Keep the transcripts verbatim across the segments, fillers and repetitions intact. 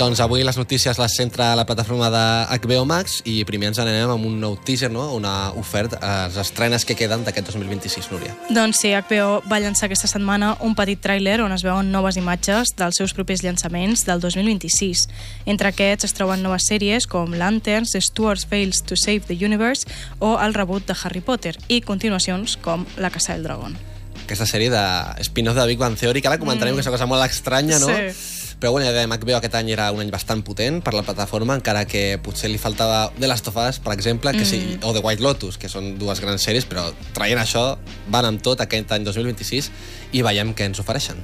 Doncs avui les notícies les centra la plataforma de H B O Max i primer ens anem amb un nou teaser, no? Una oferta a les estrenes que queden d'aquest dos mil vint-i-sis, Núria. Doncs sí, H B O va llançar aquesta setmana un petit tràiler on es veuen noves imatges dels seus propers llançaments del dos mil vint-i-sis. Entre aquests es troben noves sèries com Lanterns, Stuart Fails to Save the Universe o el reboot de Harry Potter i continuacions com La Casa del Dragón. Aquesta sèrie de spin-off de Big Bang Theory, que ara comentarem mm. que és una cosa molt estranya, no? Sí. Però bueno, ja dèiem, H B O aquest any era un any bastant potent per la plataforma, encara que potser li faltava The Last of Us, per exemple, que sí, mm. o The White Lotus, que són dues grans sèries, però traient això, van amb tot aquest any dos mil vint-i-sis i veiem què ens ofereixen.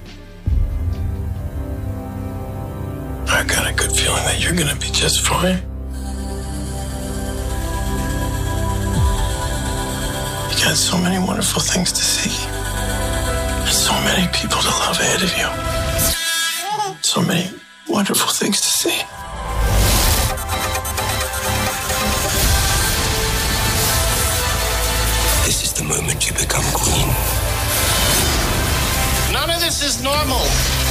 I got a good feeling that you're gonna be just fine. You got so many wonderful things to see. And so many people to love ahead of you. So many wonderful things to see. This is the moment you become queen. None of this is normal.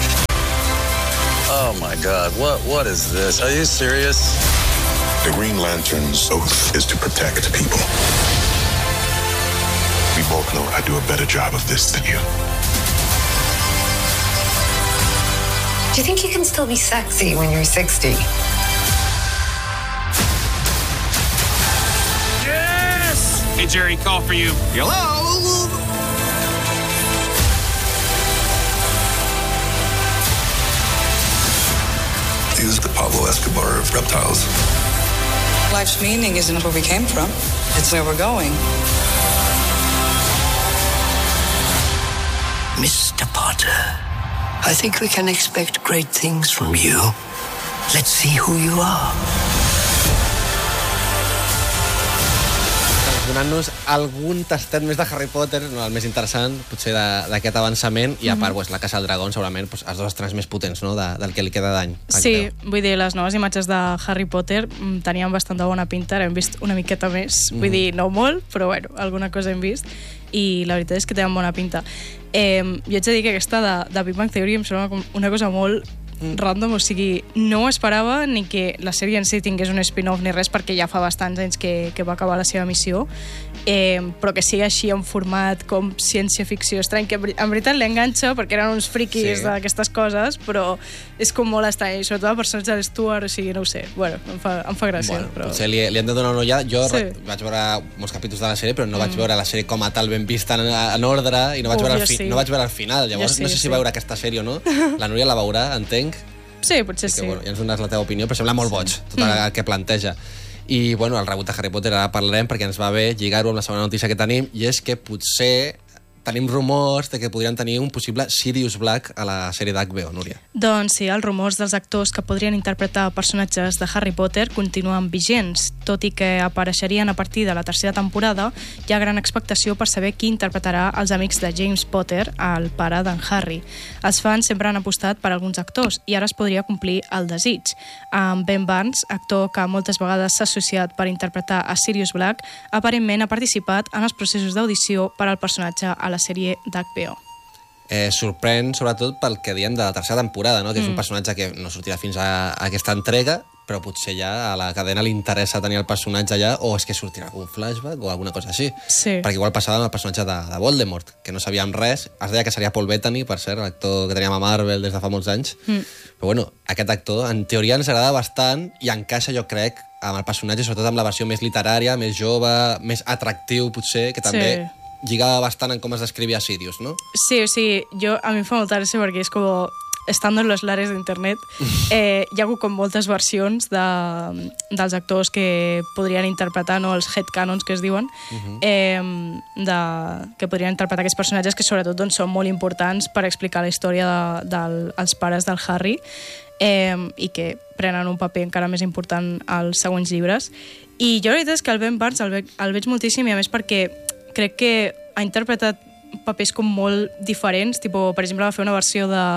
Oh my God, what what is this? Are you serious? The Green Lantern's oath is to protect people. We both know I do a better job of this than you. Do you think you can still be sexy when you're sixty? Yes! Hey, Jerry, call for you. Hello? He was the Pablo Escobar of reptiles. Life's meaning isn't where we came from. It's where we're going. Mister Potter, I think we can expect great things from you. Let's see who you are. Donant-nos algun tastet més de Harry Potter, no, el més interessant, potser d'aquest avançament, i a part, pues, La Casa del Dragón, segurament, pues, els dos estrenes més potents, no?, de, del que li queda d'any. Sí, vull dir, les noves imatges de Harry Potter tenien bastant de bona pinta, hem vist una miqueta més, vull dir, no molt, però bueno, alguna cosa hem vist, i la veritat és que tenen bona pinta. Eh, jo haig de dir que aquesta de, de Big Bang Theory em sembla com una cosa molt random, o sigui, no ho esperava ni que la sèrie en si tingués un spin-off ni res, perquè ja fa bastants anys que, que va acabar la seva missió, eh, però que sigui així en format com ciència-ficció estrany, que en veritat l'enganxa perquè eren uns friquis sí. d'aquestes coses, però és com molt estrany, sobretot el personatge de l'Stuart, o sigui, no ho sé, bueno, em fa, em fa gràcia. Bueno, però... potser li, li han de donar una ullada. Jo sí. vaig veure molts capítols de la sèrie, però no mm. vaig veure la sèrie com a tal ben vista en, en ordre, i no vaig, uh, veure el fi, sí. no vaig veure el final, llavors sí, no sé si sí. veure aquesta sèrie o no. La Núria la veurà, entenc. Sí, potser sí. Que, bueno, ja ens dones la teva opinió, però sembla molt boig tot el mm. que planteja. I, bueno, el reboot de Harry Potter ara parlarem perquè ens va bé lligar-ho amb la segona notícia que tenim, i és que potser tenim rumors de que podrien tenir un possible Sirius Black a la sèrie d'H B O, Núria. Doncs sí, els rumors dels actors que podrien interpretar personatges de Harry Potter continuen vigents. Tot i que apareixerien a partir de la tercera temporada, hi ha gran expectació per saber qui interpretarà els amics de James Potter, el pare d'en Harry. Els fans sempre han apostat per alguns actors i ara es podria complir el desig. Amb Ben Barnes, actor que moltes vegades s'ha associat per interpretar a Sirius Black, aparentment ha participat en els processos d'audició per al personatge a la sèrie d'H B O. Eh, sorprèn sobretot pel que diem de la tercera temporada, no? Que és mm. un personatge que no sortirà fins a, a aquesta entrega, però potser ja a la cadena li interessa tenir el personatge allà, o és que sortirà algun flashback o alguna cosa així. Sí. Perquè igual passava amb el personatge de, de Voldemort, que no sabíem res. Es deia que seria Paul Bettany, per cert, l'actor que teníem a Marvel des de fa molts anys. Mm. Però bueno, aquest actor en teoria ens agrada bastant i encaixa, jo crec, amb el personatge, sobretot amb la versió més literària, més jove, més atractiu, potser, que també... Sí. Lligava bastant en com es descrivia Sirius, no? Sí, o sigui, jo, a mi em fa molta gràcia perquè és com, estando en los lares d'internet, eh, hi ha hagut com moltes versions de, dels actors que podrien interpretar, no, els headcanons que es diuen, uh-huh. eh, de, que podrien interpretar aquests personatges que sobretot doncs, són molt importants per explicar la història de, de, dels pares del Harry, eh, i que prenen un paper encara més important als següents llibres. I jo la veritat és que el Ben Barnes el, ve, el veig moltíssim, i a més perquè crec que ha interpretat papers com molt diferents, tipo, per exemple va fer una versió de,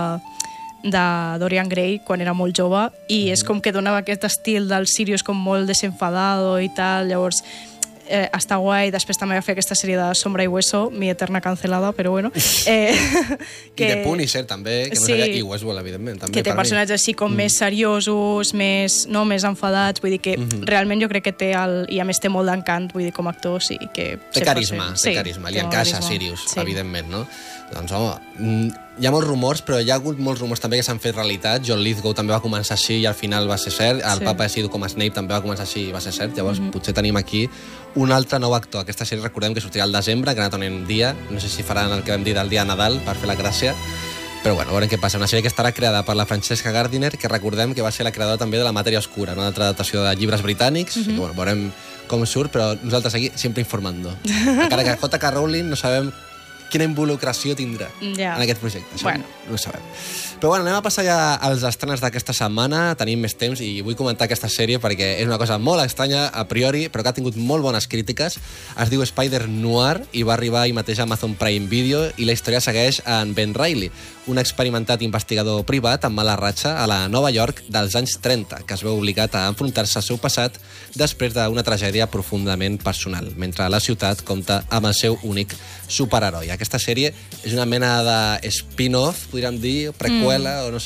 de Dorian Gray quan era molt jove, i mm. és com que donava aquest estil del Sirius com molt desenfadado i tal, llavors eh, està guai. Després també va fer aquesta sèrie de Sombra i Hueso, mi eterna cancelada, però bueno. Eh, que... I de Punisher, també, que no sí, sabia, i Westworld, evidentment. També, que té personatges així com mm. més seriosos, més, no, més enfadats, vull dir que mm-hmm. realment jo crec que té, el, i a més té molt d'encant, vull dir, com a actor, sí, que... Té carisma, té sí, carisma, li encaixa a Sirius, sí. evidentment, no? Doncs, home, hi ha molts rumors, però hi ha hagut molts rumors també que s'han fet realitat. John Lithgow també va començar així i al final va ser cert. El sí. Papa Sidu com a Snape també va començar així i va ser cert. Llavors, mm-hmm. potser tenim aquí un altre nou actor. Aquesta sèrie recordem que sortirà al desembre, que ha anat en dia. No sé si faran el que vam dir del dia de Nadal per fer la gràcia. Però bueno, veurem què passa. Una sèrie que estarà creada per la Francesca Gardiner, que recordem que va ser la creadora també de La matèria oscura, una altra adaptació de llibres britànics. Mm-hmm. I, bueno, veurem com surt, però nosaltres aquí sempre informando. Encara que J K Rowling no sabem quina involucració tindrà ja. en aquest projecte. Això bueno. no ho sabem. Però bueno, anem a passar ja als estrenes d'aquesta setmana. Tenim més temps i vull comentar aquesta sèrie perquè és una cosa molt estranya a priori, però que ha tingut molt bones crítiques. Es diu Spider Noir i va arribar ahir mateix a Amazon Prime Video i la història segueix en Ben Reilly, un experimentat investigador privat amb mala ratxa a la Nova York dels anys trenta, que es veu obligat a enfrontar-se al seu passat després d'una tragèdia profundament personal, mentre la ciutat compta amb el seu únic superheroi. Aquesta sèrie és una mena de spin-off, podríem dir, preqüela, mm. o no sé